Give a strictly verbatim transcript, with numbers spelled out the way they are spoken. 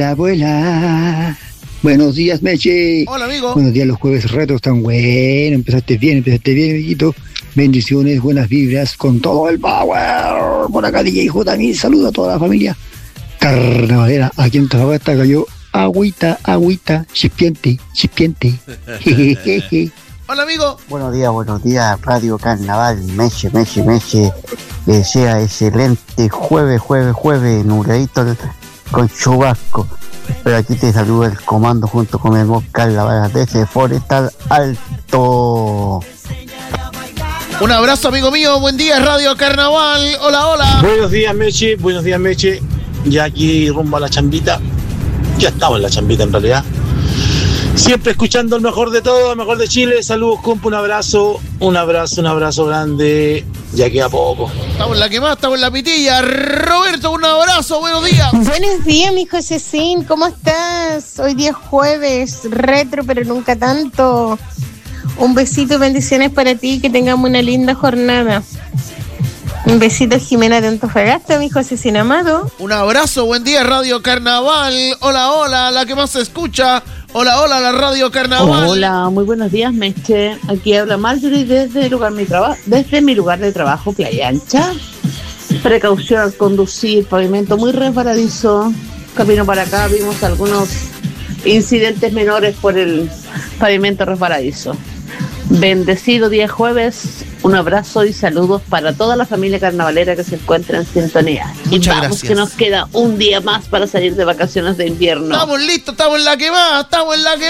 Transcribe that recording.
Abuela. Buenos días, Meche. Hola, amigo. Buenos días, los jueves retos tan buenos. Empezaste bien, empezaste bien, amiguito. Bendiciones, buenas vibras, con todo el power. Por acá, D J J, mi saludo a toda la familia carnavalera. Aquí en Tarapacá cayó agüita, agüita, chispiente, chispiente. Hola, amigo. Buenos días, buenos días, Radio Carnaval, Meche, Meche, Meche. Que sea excelente jueves, jueves, jueves, nubladito con chubasco. Pero aquí te saluda el comando junto con el Moscal, la bala desde Forestal Alto. Un abrazo, amigo mío. Buen día, Radio Carnaval. Hola, hola. Buenos días, Meche. Buenos días, Meche. Ya aquí rumbo a la chambita. Ya estamos en la chambita, en realidad. Siempre escuchando el mejor de todo, el mejor de Chile. Saludos, compa. Un abrazo. Un abrazo, un abrazo grande. Ya queda poco. Estamos en la que más, estamos en la pitilla. Roberto, un abrazo. Buenos días. Buenos días, mi Josecín. ¿Cómo estás? Hoy día es jueves. Retro, pero nunca tanto. Un besito y bendiciones para ti, que tengamos una linda jornada. Un besito, Jimena de Antofagasta, mi José Sin Amado. Un abrazo, buen día, Radio Carnaval. Hola, hola, la que más se escucha. Hola, hola, la Radio Carnaval. Hola, muy buenos días, Meche. Aquí habla Marjorie desde, el lugar, mi traba- desde mi lugar de trabajo, Playa Ancha. Precaución al conducir, pavimento muy resbaladizo. Camino para acá, vimos algunos incidentes menores por el pavimento resbaladizo. Bendecido día jueves, un abrazo y saludos para toda la familia carnavalera que se encuentra en sintonía. Muchas y vamos, gracias. que nos queda un día más para salir de vacaciones de invierno. Estamos listos, estamos en la que más, estamos en la que